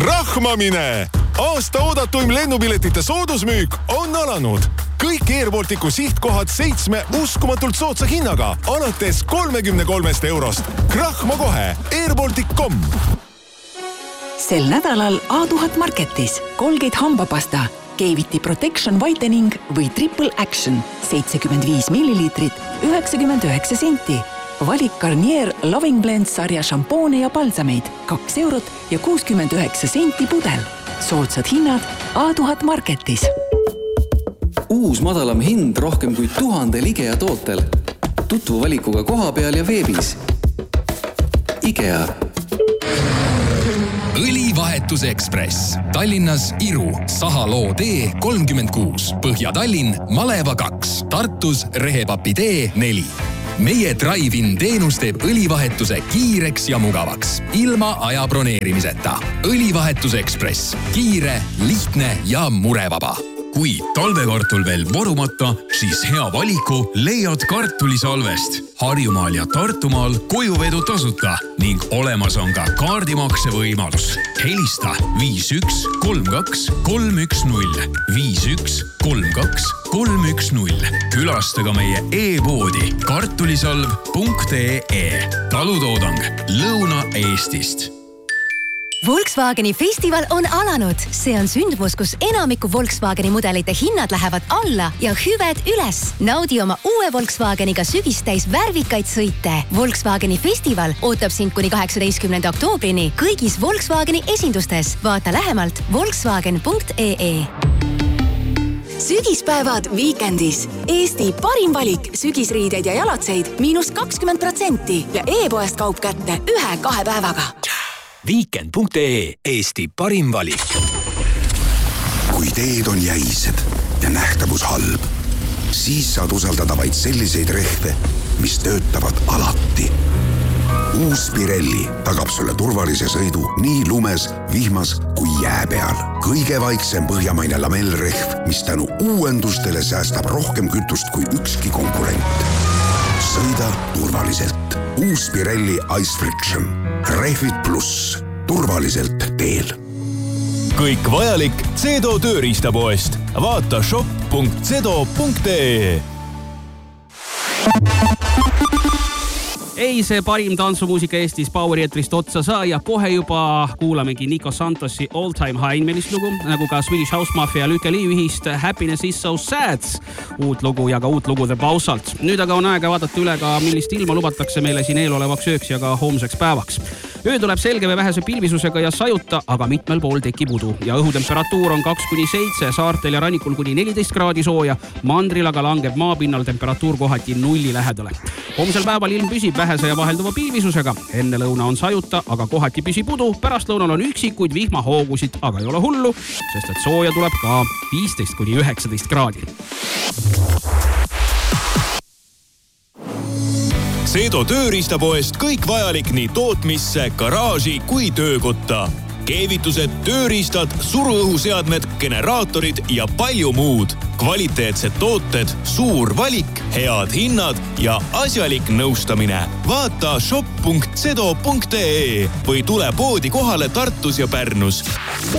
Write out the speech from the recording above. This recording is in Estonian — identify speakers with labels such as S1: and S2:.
S1: Rahmamine! Aasta oodatuim lennupiletite soodusmüük on alanud. Kõik Airbalticu sihtkohad 7 uskumatult soodsa hinnaga, alates 33 €. Krahma kohe airbaltic.com.
S2: Sel nädalal A1000 Marketis Colgate hambapasta, Cavity Protection Whitening või Triple Action 75 milliliitrit 99 senti. Valik Garnier Loving Blend sarja šampoone ja palsameid 2 € ja 69 senti pudel. Soodsad hinnad A1000 Marketis.
S3: Uus madalam hind rohkem kui 1000 IKEA tootel. Tutvu valikuga koha peal ja veebis. IKEA.
S4: Õlivahetuse Ekspress. Tallinnas Iru, Sahaloo tee 36, Põhja-Tallinn, Maleva 2, Tartus Rehepapi tee 4. Meie drive-in teenus teeb õlivahetuse kiireks ja mugavaks, ilma aja broneerimiseta. Õlivahetuse Ekspress. Kiire, lihtne ja murevaba. Kui talvekartul veel varumata, siis hea valiku leiad kartulisalvest. Harjumaal ja Tartumaal kojuvedu tasuta ning olemas on ka kaardimakse võimalus. Helista 51 32 310 51 32 310. Külastaga meie e-poodi kartulisalv.ee. Talutoodang Lõuna-Eestist.
S5: Volkswageni festival on alanud. See on sündmus, kus enamiku Volkswageni mudelite hinnad lähevad alla ja hüved üles. Naudi oma uue Volkswageniga sügistäis värvikaid sõite. Volkswageni festival ootab sind kuni 18. oktoobrini kõigis Volkswageni esindustes. Vaata lähemalt volkswagen.ee. Sügispäevad Weekendis. Eesti parim valik sügisriideid ja jalatseid -20% ja e-poest kaup kätte 1-2 päevaga.
S6: Weekend.ee. Eesti parim valik.
S7: Kui teed on jäised ja nähtavus halb, siis saad usaldada vaid selliseid rehve, mis töötavad alati. Uus Pirelli tagab sulle turvalise sõidu nii lumes, vihmas kui jää peal. Kõige vaiksem põhjamaine lamellrehv, mis tänu uuendustele säästab rohkem kütust kui ükski konkurent. Sõida turvaliselt. Uus Pirelli Ice Friction. Rehvid pluss. Turvaliselt teel.
S1: Kõik vajalik Cedo tööriistapoest. Vaata shop.cedo.ee.
S8: Ei see parim tantsumuusika Eestis Poweri eetrist otsa saa ja kohe juba kuulamegi Nico Santossi All Time High nimelist lugu, nagu ka Swedish House Mafia ja Lykke Li ühist Happiness is so sad uut lugu ja ka uut lugu The Pausalt. Nüüd aga on aega vaadata üle ka, millist ilma lubatakse meile siin eelolevaks ööks ja ka homseks päevaks. Öö tuleb selge või vähese pilvisusega ja sajuta, aga mitmel pool tekib udu ja õhutemperatuur on 2-7, saartel ja rannikul kuni 14 kraadi sooja, mandril aga langeb maapinnal temperatuur kohati 0 lähedale. Homsel päeval ilm püsib vähese ja vahelduva pilvisusega. Enne lõuna on sajuta, aga kohati püsib udu. Pärast lõunal on üksikuid vihmahoogusid, aga ei ole hullu, sest et sooja tuleb ka 15-19 kraadi.
S1: Cedo tööriistapoest kõik vajalik nii tootmisse, garaaži kui töökotta. Keevitused, tööriistad, suruõhuseadmed, generaatorid ja palju muud. Kvaliteetsed tooted, suur valik, head hinnad ja asjalik nõustamine. Vaata shop.cedo.ee või tule poodi kohale Tartus ja Pärnus.